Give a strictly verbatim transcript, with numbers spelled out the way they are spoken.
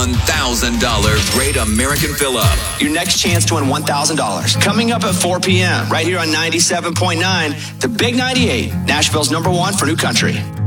one thousand dollars Great American Fill-Up. Your next chance to win one thousand dollars. Coming up at four p.m. right here on ninety-seven point nine, the Big ninety-eight, Nashville's number one for new country.